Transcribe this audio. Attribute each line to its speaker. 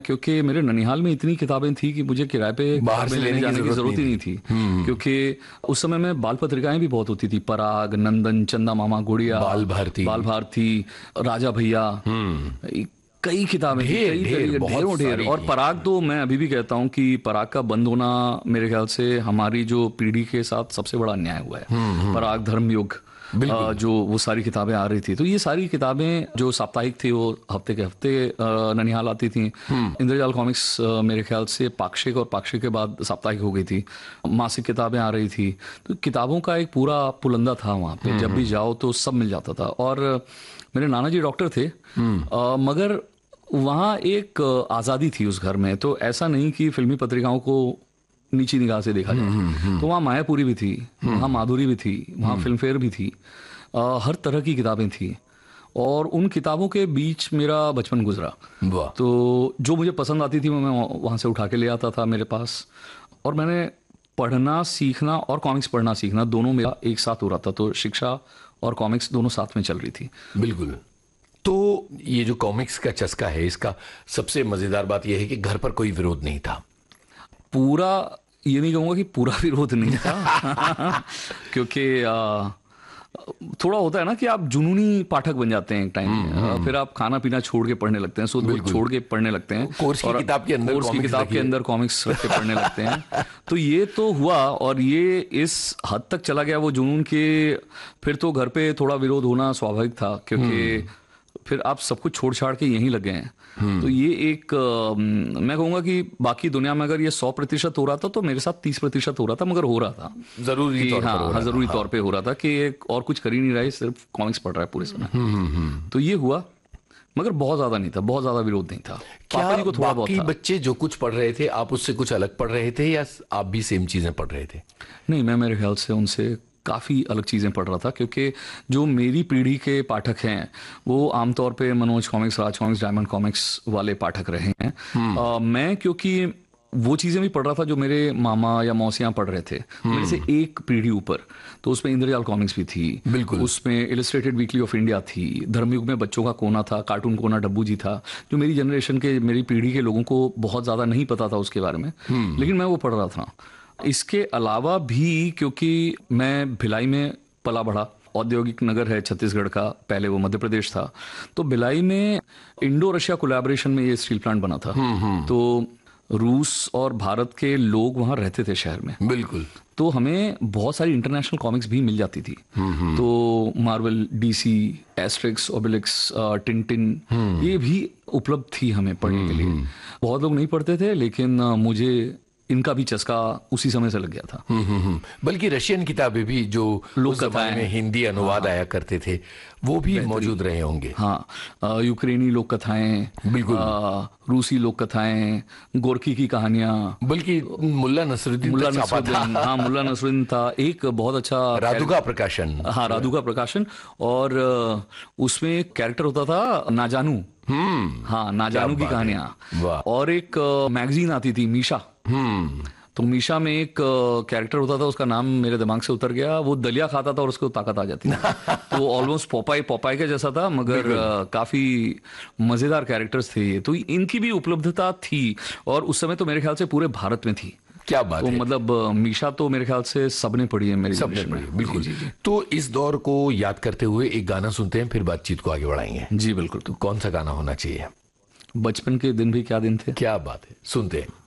Speaker 1: क्योंकि मेरे ननिहाल में इतनी किताबें थी कि मुझे किराए पे
Speaker 2: बाहर से
Speaker 1: लेने जाने की जरूरत ही नहीं थी। क्योंकि उस समय में बाल पत्रिकाएं भी बहुत होती थी, पराग, नंदन, चंदा मामा, गुड़िया, बाल भारती, राजा भैया, कई किताबें थी, कई ढेरों ढेर। और पराग तो मैं अभी भी कहता हूं कि पराग का बंद होना मेरे ख्याल से हमारी जो पीढ़ी के साथ सबसे बड़ा अन्याय हुआ है। पराग, धर्मयुग, जो वो सारी किताबें आ रही थी, तो ये सारी किताबें जो साप्ताहिक थी वो हफ्ते के हफ्ते ननिहाल आती थी। इंद्रजाल कॉमिक्स मेरे ख्याल से पाक्षिक, और पाक्षिक के बाद साप्ताहिक हो गई थी। मासिक किताबें आ रही थी, तो किताबों का एक पूरा पुलंदा था वहाँ पे। जब भी जाओ तो सब मिल जाता था। और मेरे नाना जी डॉक्टर थे, मगर वहाँ एक आज़ादी थी उस घर में। तो ऐसा नहीं कि फिल्मी पत्रिकाओं को नीची निगाह से देखा जाए। तो वहाँ मायापुरी भी थी, वहाँ माधुरी भी थी, वहाँ फिल्म फेयर भी थी, हर तरह की किताबें थी। और उन किताबों के बीच मेरा बचपन गुजरा। तो जो मुझे पसंद आती थी मैं वहाँ से उठा के ले आता था मेरे पास। और मैंने पढ़ना सीखना और कॉमिक्स पढ़ना सीखना दोनों मेरा एक साथ हो रहा था। तो शिक्षा और कॉमिक्स दोनों साथ में चल रही थी।
Speaker 2: बिल्कुल। तो ये जो कॉमिक्स का चस्का है, इसका सबसे मजेदार बात यह है कि घर पर कोई विरोध नहीं था।
Speaker 1: पूरा ये नहीं कहूँगा कि पूरा विरोध नहीं था क्योंकि थोड़ा होता है ना कि आप जुनूनी पाठक बन जाते हैं एक टाइम में। फिर आप खाना पीना छोड़ के पढ़ने लगते हैं, छोड़ के पढ़ने लगते हैं,
Speaker 2: कोर्स की किताब के अंदर
Speaker 1: कॉमिक्स रख के पढ़ने लगते हैं। तो ये तो हुआ, और ये इस हद तक चला गया वो जुनून के फिर तो घर पे थोड़ा विरोध होना स्वाभाविक था, क्योंकि फिर आप सब कुछ छोड़ छाड़ के यहीं लगे हैं। तो ये एक मैं कहूँगा कि बाकी दुनिया में अगर ये 100% हो रहा था तो मेरे साथ 30% हो रहा था, मगर हो रहा था
Speaker 2: जरूरी
Speaker 1: तौर पे हो रहा था कि एक और कुछ कर ही नहीं रहा है, सिर्फ कॉमिक्स पढ़ रहा है पूरे समय। तो ये हुआ, मगर बहुत ज्यादा नहीं था, बहुत ज्यादा विरोध नहीं था।
Speaker 2: पापा जी को थोड़ा बहुत था। बच्चे जो कुछ पढ़ रहे थे आप उससे कुछ अलग पढ़ रहे थे, या आप भी सेम चीजें पढ़ रहे थे?
Speaker 1: नहीं, मैं मेरे ख्याल से उनसे काफ़ी अलग चीज़ें पढ़ रहा था, क्योंकि जो मेरी पीढ़ी के पाठक हैं वो आमतौर पे मनोज कॉमिक्स, राज कॉमिक्स, डायमंड कॉमिक्स वाले पाठक रहे हैं। मैं क्योंकि वो चीज़ें भी पढ़ रहा था जो मेरे मामा या मौसियाँ पढ़ रहे थे मेरे से एक पीढ़ी ऊपर, तो उसमें इंद्रजाल कॉमिक्स भी थी,
Speaker 2: बिल्कुल,
Speaker 1: उसमें इलस्ट्रेटेड वीकली ऑफ इंडिया थी, धर्मयुग में बच्चों का कोना था, कार्टून कोना डब्बू जी था, जो मेरी जनरेशन के, मेरी पीढ़ी के लोगों को बहुत ज़्यादा नहीं पता था उसके बारे में, लेकिन मैं वो पढ़ रहा था। इसके अलावा भी क्योंकि मैं भिलाई में पला बढ़ा, औद्योगिक नगर है छत्तीसगढ़ का, पहले वो मध्य प्रदेश था, तो भिलाई में इंडो रशिया कोलैबोरेशन में ये स्टील प्लांट बना था। तो रूस और भारत के लोग वहाँ रहते थे शहर में,
Speaker 2: बिल्कुल।
Speaker 1: तो हमें बहुत सारी इंटरनेशनल कॉमिक्स भी मिल जाती थी। तो मार्वल, डीसी, एस्ट्रिक्स, ओबेलिक्स, टिंटिन, ये भी उपलब्ध थी हमें पढ़ने के लिए। बहुत लोग नहीं पढ़ते थे, लेकिन मुझे इनका भी चस्का उसी समय से लग गया था।
Speaker 2: बल्कि रशियन किताबें भी जो लोक कथाएं में हिंदी अनुवाद आया करते थे वो भी मौजूद रहे होंगे।
Speaker 1: हाँ, यूक्रेनी लोक कथाएं,
Speaker 2: बिल्कुल,
Speaker 1: रूसी लोक कथाएं, गोरकी की कहानियां,
Speaker 2: बल्कि मुल्ला नसरुद्दीन
Speaker 1: हाँ, मुल्ला नसरुद्दीन था, एक बहुत अच्छा
Speaker 2: राधुका प्रकाशन।
Speaker 1: हाँ, राधुका प्रकाशन। और उसमें एक कैरेक्टर होता था नाजानू। हाँ, नाजानू की कहानियां। और एक मैगजीन आती थी मीशा। तो मीशा में एक कैरेक्टर होता था, उसका नाम मेरे दिमाग से उतर गया, वो दलिया खाता था और उसको ताकत आ जाती थी। तो वो ऑलमोस्ट पोपाई के जैसा था, मगर काफी मजेदार कैरेक्टर्स थे ये। तो इनकी भी उपलब्धता थी, और उस समय तो मेरे ख्याल से पूरे भारत में थी।
Speaker 2: क्या बात है।
Speaker 1: मतलब मीशा तो मेरे ख्याल से सबने पढ़ी है, मेरी
Speaker 2: सबने पढ़ी, बिल्कुल। जी। तो इस दौर को याद करते हुए एक गाना सुनते हैं, फिर बातचीत को आगे बढ़ाएंगे।
Speaker 1: जी बिल्कुल।
Speaker 2: तो कौन सा गाना होना चाहिए?
Speaker 1: बचपन के दिन भी क्या दिन थे।
Speaker 2: क्या बात है, सुनते हैं।